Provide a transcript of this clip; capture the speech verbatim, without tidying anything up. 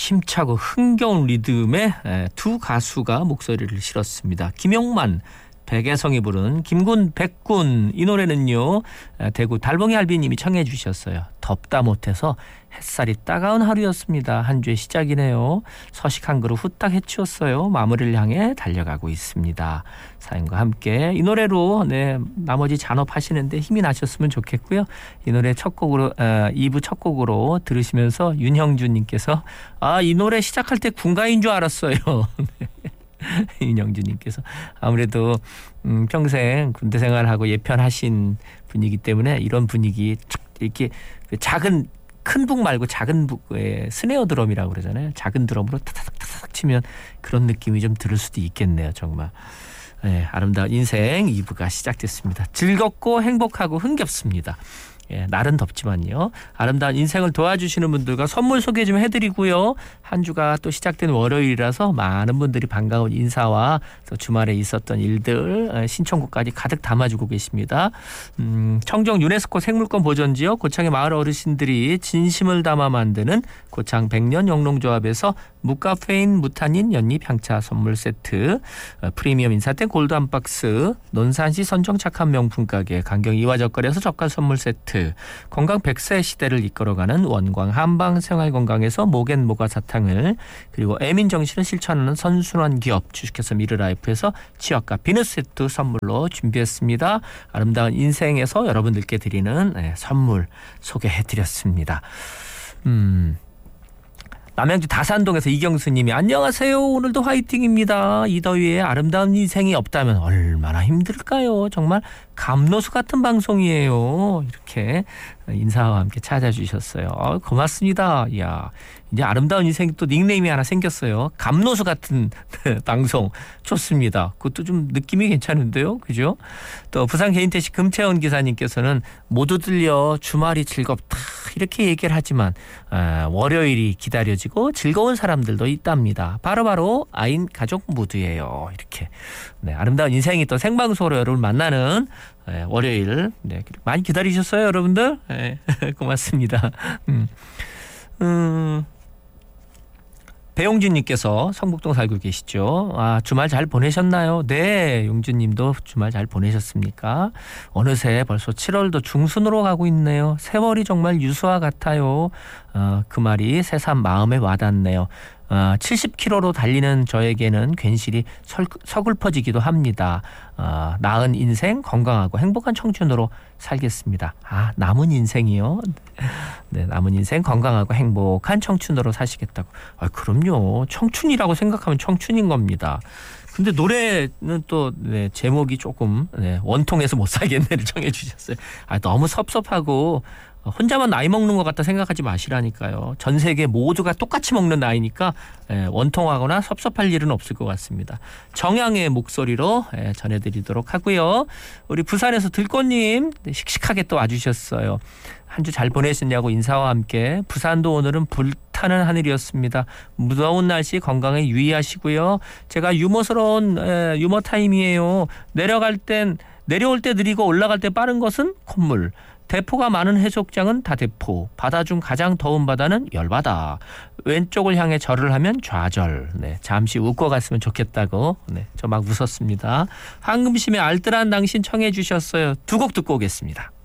힘차고 흥겨운 리듬의 두 가수가 목소리를 실었습니다. 김용만, 백예성이 부른 김군 백군. 이 노래는요 대구 달봉이 할비님이 청해 주셨어요. 덥다 못해서 햇살이 따가운 하루였습니다. 한 주의 시작이네요. 서식 한 그릇 후딱 해치웠어요. 마무리를 향해 달려가고 있습니다. 사연과 함께 이 노래로 네 나머지 잔업하시는데 힘이 나셨으면 좋겠고요. 이 노래 첫 곡으로 어, 이 부 첫 곡으로 들으시면서 윤형준님께서 아, 이 노래 시작할 때 군가인 줄 알았어요. 윤영주님께서 아무래도 음, 평생 군대 생활하고 예편하신 분이기 때문에 이런 분위기 이렇게 작은 큰 북 말고 작은 북의 스네어 드럼이라고 그러잖아요. 작은 드럼으로 타닥타닥 치면 그런 느낌이 좀 들을 수도 있겠네요. 정말 네, 아름다운 인생 이 부가 시작됐습니다. 즐겁고 행복하고 흥겹습니다. 예, 날은 덥지만요. 아름다운 인생을 도와주시는 분들과 선물 소개 좀 해드리고요. 한 주가 또 시작된 월요일이라서 많은 분들이 반가운 인사와 또 주말에 있었던 일들 신청곡까지 가득 담아주고 계십니다. 음, 청정 유네스코 생물권 보전지역 고창의 마을 어르신들이 진심을 담아 만드는 고창 백년 영농조합에서 무카페인 무타닌 연잎 향차 선물 세트, 프리미엄 인사땡 골드 한 박스, 논산시 선정 착한 명품 가게 강경 이화적거리에서 젓갈 선물 세트, 건강 백 세 시대를 이끌어가는 원광 한방 생활건강에서 목앤 모가 사탕을, 그리고 애민 정신을 실천하는 선순환 기업 주식회사 미르라이프에서 치약과 비누 세트 선물로 준비했습니다. 아름다운 인생에서 여러분들께 드리는 네, 선물 소개해드렸습니다. 음... 남양주 다산동에서 이경수님이 안녕하세요. 오늘도 화이팅입니다. 이 더위에 아름다운 인생이 없다면 얼마나 힘들까요. 정말 감노수 같은 방송이에요. 이렇게 인사와 함께 찾아주셨어요. 어, 고맙습니다. 이야, 이제 아름다운 인생이 또 닉네임이 하나 생겼어요. 감노수 같은 방송 좋습니다. 그것도 좀 느낌이 괜찮은데요. 그죠? 또 부산 개인택시 금채원 기사님께서는 모두 들려 주말이 즐겁다 이렇게 얘기를 하지만 아, 월요일이 기다려지고 즐거운 사람들도 있답니다. 바로바로 아인 가족 모두예요. 이렇게 네, 아름다운 인생이 또 생방송으로 여러분 만나는 네, 월요일 네, 많이 기다리셨어요 여러분들? 네, 고맙습니다. 음, 음, 배용준님께서 성북동 살고 계시죠. 아, 주말 잘 보내셨나요? 네, 용준님도 주말 잘 보내셨습니까? 어느새 벌써 칠월도 중순으로 가고 있네요. 세월이 정말 유수와 같아요. 어, 그 말이 새삼 마음에 와닿네요. 어, 칠십 킬로미터로 달리는 저에게는 괜시리 설, 서글퍼지기도 합니다. 어, 나은 인생, 건강하고 행복한 청춘으로 살겠습니다. 아, 남은 인생이요? 네, 남은 인생 건강하고 행복한 청춘으로 사시겠다고. 아, 그럼요. 청춘이라고 생각하면 청춘인 겁니다. 근데 노래는 또 네, 제목이 조금 네, 원통해서 못 살겠네를 정해 주셨어요. 아, 너무 섭섭하고 혼자만 나이 먹는 것 같다 생각하지 마시라니까요. 전 세계 모두가 똑같이 먹는 나이니까 원통하거나 섭섭할 일은 없을 것 같습니다. 정향의 목소리로 전해드리도록 하고요. 우리 부산에서 들꽃님 씩씩하게 또 와주셨어요. 한 주 잘 보내셨냐고 인사와 함께 부산도 오늘은 불타는 하늘이었습니다. 무더운 날씨 건강에 유의하시고요. 제가 유머스러운 유머 타임이에요. 내려갈 땐 내려올 때 느리고 올라갈 때 빠른 것은 콧물. 대포가 많은 해수욕장은 다대포. 바다 중 가장 더운 바다는 열바다. 왼쪽을 향해 절을 하면 좌절. 네, 잠시 웃고 갔으면 좋겠다고. 네, 저 막 웃었습니다. 황금심의 알뜰한 당신 청해 주셨어요. 두 곡 듣고 오겠습니다.